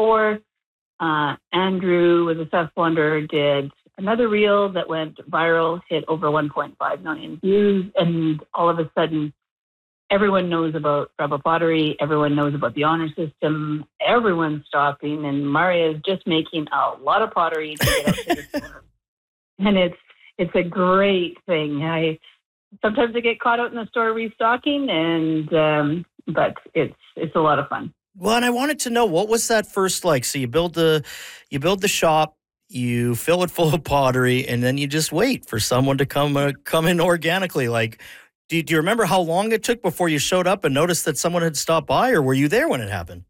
before. Andrew with the Seth Wonder did another reel that went viral, hit over 1.5 million views, and all of a sudden, everyone knows about Rebel Pottery. Everyone knows about the honor system. Everyone's stopping, and Maria is just making a lot of pottery to get out to the store. And it's a great thing. Sometimes I get caught out in the store restocking, but it's a lot of fun. Well, and I wanted to know, what was that first like? So you build the shop, you fill it full of pottery, and then you just wait for someone to come in organically. Like, do you remember how long it took before you showed up and noticed that someone had stopped by, or were you there when it happened?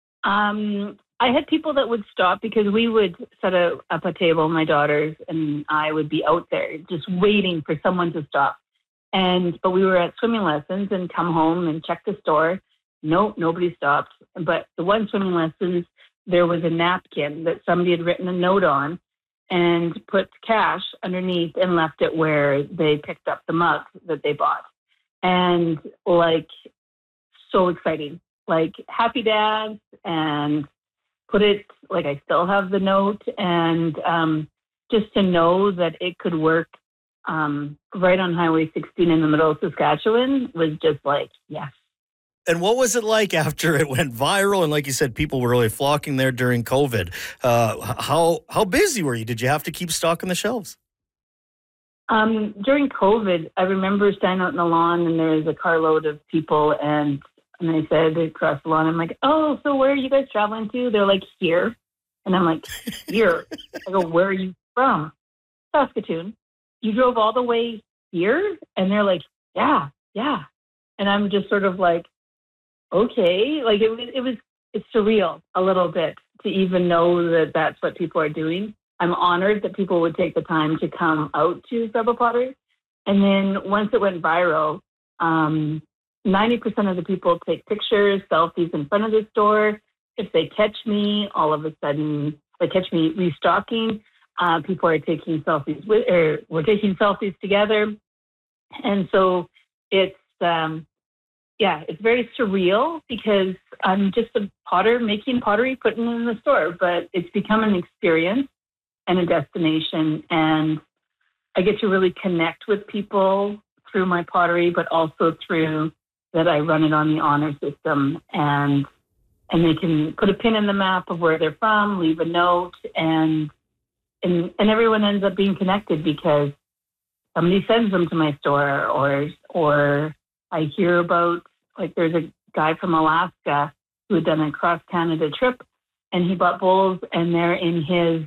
I had people that would stop because we would set up a table, my daughters and I would be out there just waiting for someone to stop. But we were at swimming lessons and come home and check the store. Nope, nobody stopped. But the one swimming lessons, there was a napkin that somebody had written a note on and put cash underneath and left it where they picked up the mug that they bought. And so exciting, happy dads, and put it, I still have the note, and just to know that it could work right on Highway 16 in the middle of Saskatchewan was just yes. And what was it like after it went viral? And like you said, people were really flocking there during COVID. How busy were you? Did you have to keep stocking the shelves? During COVID, I remember standing out in the lawn and there was a carload of people, and I said across the lawn, I'm like, oh, so where are you guys traveling to? They're like, here. And I'm like, here? I go, where are you from? Saskatoon. You drove all the way here? And they're like, yeah. And I'm just sort of like, okay. It's surreal a little bit to even know that that's what people are doing. I'm honored that people would take the time to come out to Rebel Pottery. And then once it went viral, 90% of the people take pictures, selfies in front of the store. If they catch me, all of a sudden, they catch me restocking. People are taking selfies we're taking selfies together. And so it's very surreal because I'm just a potter making pottery, putting it in the store, but it's become an experience and a destination. And I get to really connect with people through my pottery, but also through that I run it on the honor system, and they can put a pin in the map of where they're from, leave a note, and everyone ends up being connected because somebody sends them to my store, or I hear about, there's a guy from Alaska who had done a cross Canada trip, and he bought bowls, and they're in his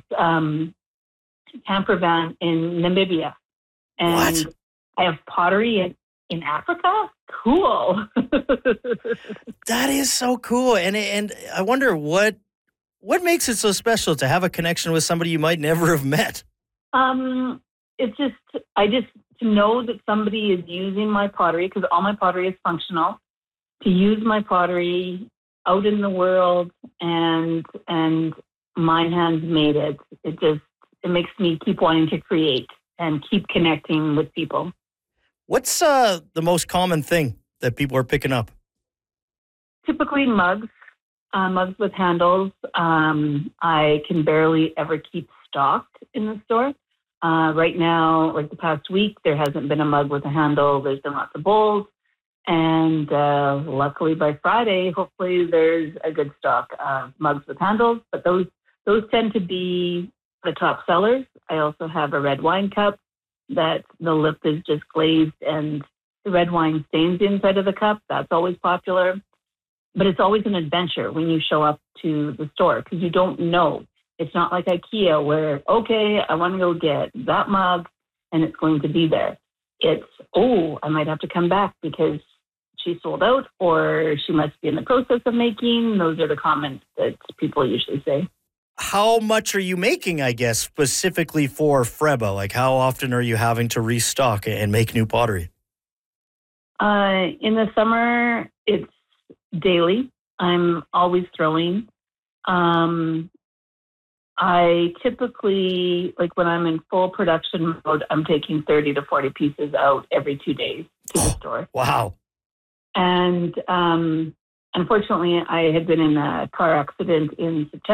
camper van in Namibia. And what? I have pottery in Africa? Cool. That is so cool. And I wonder what makes it so special to have a connection with somebody you might never have met. It's just, to know that somebody is using my pottery, because all my pottery is functional, to use my pottery out in the world and my hands made it. It makes me keep wanting to create and keep connecting with people. What's the most common thing that people are picking up? Typically mugs with handles. I can barely ever keep stocked in the store. Right now, the past week, there hasn't been a mug with a handle. There's been lots of bowls. And luckily by Friday, hopefully there's a good stock of mugs with handles. But those tend to be the top sellers. I also have a red wine cup that the lip is just glazed and the red wine stains the inside of the cup. That's always popular. But it's always an adventure when you show up to the store because you don't know. It's not like IKEA where, okay, I want to go get that mug and it's going to be there. It's, I might have to come back because she sold out or she must be in the process of making. Those are the comments that people usually say. How much are you making, I guess, specifically for Freba? How often are you having to restock and make new pottery? In the summer, it's daily. I'm always throwing. I typically, when I'm in full production mode, I'm taking 30 to 40 pieces out every 2 days to the store. Wow. And unfortunately, I had been in a car accident in September.